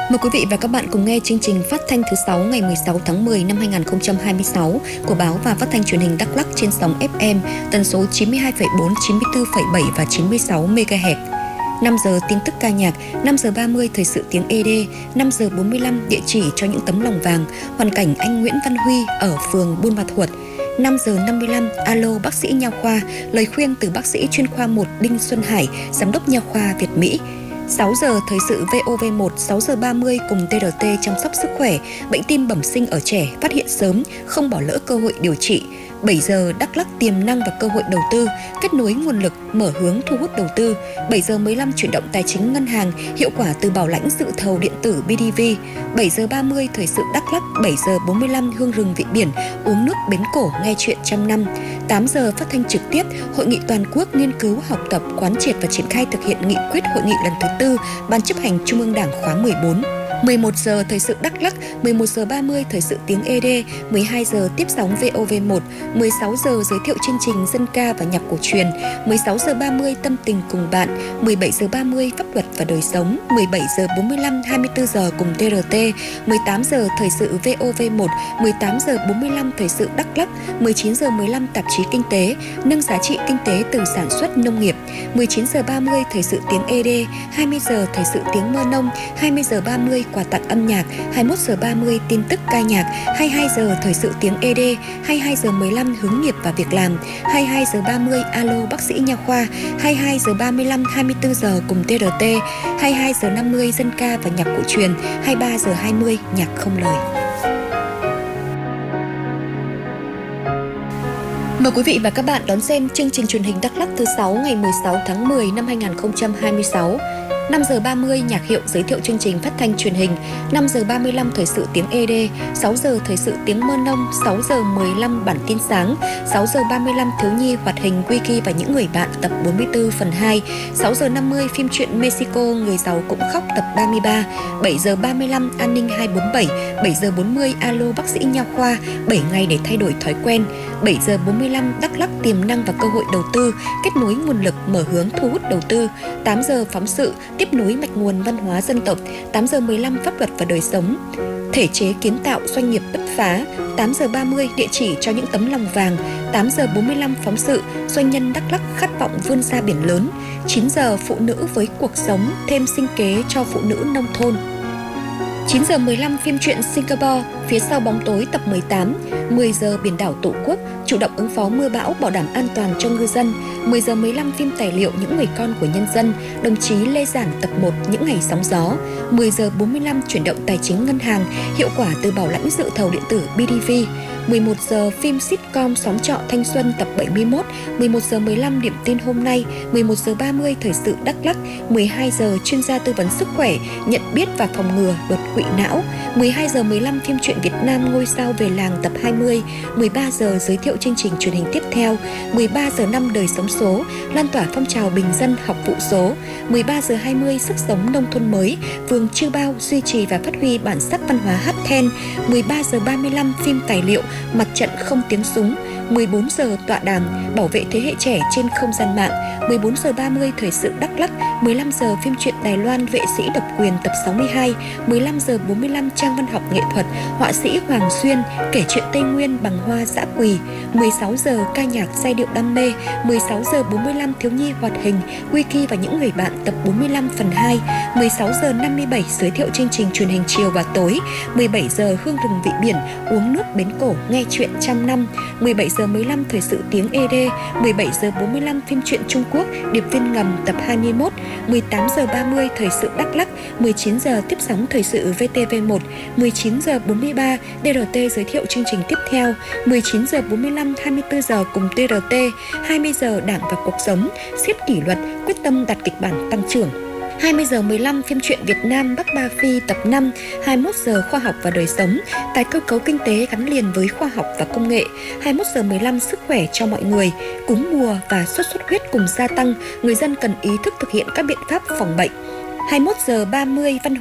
Mời quý vị và các bạn cùng nghe chương trình phát thanh thứ 6 ngày 16 tháng 10 năm 2026 của báo và phát thanh truyền hình Đắk Lắk trên sóng FM tần số 92,4, 94,7 và 96 MHz. 5 giờ tin tức ca nhạc, 5 giờ 30 thời sự tiếng ED, 5 giờ 45 địa chỉ cho những tấm lòng vàng, hoàn cảnh anh Nguyễn Văn Huy ở phường Buôn Ma Thuột. 5 giờ 55, alo bác sĩ nha khoa, lời khuyên từ bác sĩ chuyên khoa 1 Đinh Xuân Hải, giám đốc nha khoa Việt Mỹ. 6 giờ thời sự VOV1, 6 giờ 30 cùng TRT chăm sóc sức khỏe, bệnh tim bẩm sinh ở trẻ, phát hiện sớm, không bỏ lỡ cơ hội điều trị. 7 giờ Đắk Lắk tiềm năng và cơ hội đầu tư, kết nối nguồn lực, mở hướng thu hút đầu tư. 7 giờ 15 chuyển động tài chính ngân hàng, hiệu quả từ bảo lãnh dự thầu điện tử BDV. 7 giờ 30 thời sự Đắk Lắk, 7 giờ 45 hương rừng vị biển, uống nước bến cổ nghe chuyện trăm năm. 8 giờ phát thanh trực tiếp hội nghị toàn quốc nghiên cứu học tập quán triệt và triển khai thực hiện nghị quyết hội nghị lần thứ 4 Ban chấp hành Trung ương Đảng khóa 14. 11 giờ thời sự Đắk Lắk, 11 giờ 30 thời sự tiếng ED, 12 giờ tiếp sóng VOV1, 16 giờ giới thiệu chương trình dân ca và nhạc cổ truyền, 16 giờ 30 tâm tình cùng bạn, 17 giờ 30 pháp luật và đời sống, 17 giờ 45 24 giờ cùng TRT, 18 giờ thời sự VOV1, 18 giờ 45 thời sự Đắk Lắk, 19 giờ 15 tạp chí kinh tế, nâng giá trị kinh tế từ sản xuất nông nghiệp, 19 giờ 30 thời sự tiếng ED, 20 giờ thời sự tiếng Mơ Nông, 20 giờ 30 quà tặng âm nhạc, 21 giờ 30 tin tức ca nhạc, 22 giờ thời sự tiếng ED, 22 giờ 15 hướng nghiệp và việc làm, 22 giờ 30 alo bác sĩ nha khoa, 22 giờ 35 24 giờ cùng TRT, 22 giờ 50 dân ca và nhạc cổ truyền, 23 giờ 20 nhạc không lời. Mời quý vị và các bạn đón xem chương trình truyền hình Đắk Lắk thứ 6 ngày 16 tháng 10 năm 2026. 5 giờ 30 nhạc hiệu giới thiệu chương trình phát thanh truyền hình, 5 giờ 35 thời sự tiếng ED, 6 giờ thời sự tiếng Mơ Nông, 6 giờ 15 bản tin sáng, 6 giờ 35 thiếu nhi hoạt hình Wiki và những người bạn tập 44 phần 2, 6 giờ 50 phim truyện Mexico người giàu cũng khóc tập 33, 7 giờ 35 an ninh 247, 7 giờ 40 alo bác sĩ nha khoa, 7 ngày để thay đổi thói quen, 7 giờ 45 Đắk Lắk tiềm năng và cơ hội đầu tư, kết nối nguồn lực, mở hướng thu hút đầu tư, 8 giờ phóng sự tiếp nối mạch nguồn văn hóa dân tộc, 8 giờ 15 pháp luật và đời sống, thể chế kiến tạo doanh nghiệp bứt phá, 8 giờ 30 địa chỉ cho những tấm lòng vàng, 8 giờ 45 phóng sự doanh nhân Đắk Lắk khát vọng vươn ra biển lớn, 9 giờ phụ nữ với cuộc sống thêm sinh kế cho phụ nữ nông thôn. 9 giờ 15 phim truyện Singapore, phía sau bóng tối tập 18, 10 giờ biển đảo Tổ quốc, chủ động ứng phó mưa bão bảo đảm an toàn cho ngư dân, 10 giờ 15 phim tài liệu những người con của nhân dân, đồng chí Lê Giản tập 1 những ngày sóng gió, 10 giờ 45 chuyển động tài chính ngân hàng, hiệu quả từ bảo lãnh dự thầu điện tử BDV, 11 giờ phim sitcom Xóm trọ thanh xuân tập 71, 11 giờ 15 điểm tin hôm nay, 11 giờ 30 thời sự Đắk Lắk, 12 giờ chuyên gia tư vấn sức khỏe, nhận biết và phòng ngừa đột quỵ não, 12 giờ 15 phim truyện Việt Nam ngôi sao về làng tập 20, 13 giờ giới thiệu chương trình truyền hình tiếp theo, 13 giờ 5 đời sống số, lan tỏa phong trào bình dân học vụ số, 13 giờ 20 sức sống nông thôn mới, phường Chư Bao duy trì và phát huy bản sắc văn hóa hát then, 13 giờ 35 phim tài liệu Mặt trận không tiếng súng, 14 giờ tọa đàm bảo vệ thế hệ trẻ trên không gian mạng, 14 giờ 30 thời sự Đắk Lắk, 15 giờ phim truyện Đài Loan vệ sĩ độc quyền tập 62, 15 giờ 45 trang văn học nghệ thuật họa sĩ Hoàng Xuyên kể chuyện Tây Nguyên bằng hoa dã quỳ, 16 giờ ca nhạc giai điệu đam mê, 16 giờ 45 thiếu nhi hoạt hình Wiki và những người bạn tập 45 phần 2, 16 giờ 57 giới thiệu chương trình truyền hình chiều và tối, 17 giờ hương rừng vị biển uống nước bến cổ nghe chuyện trăm năm, 17 giờ 15 thời sự tiếng ED, 17 giờ 45 phim truyện Trung Quốc Điệp viên ngầm tập 21, 18 giờ 30 thời sự Đắk Lắk, 19 giờ tiếp sóng thời sự VTV1, 19 giờ 43 DRT giới thiệu chương trình tiếp theo, 19 giờ 45 24 giờ cùng TRT, 20 giờ Đảng và cuộc sống, siết kỷ luật, quyết tâm đặt kịch bản tăng trưởng. 20 giờ 15 phim truyện Việt Nam Bắc Ba Phi tập 5, 21 giờ khoa học và đời sống, tái cơ cấu kinh tế gắn liền với khoa học và công nghệ, 21 giờ 15 sức khỏe cho mọi người, cúm mùa và sốt xuất huyết cùng gia tăng, người dân cần ý thức thực hiện các biện pháp phòng bệnh. 21 giờ 30 văn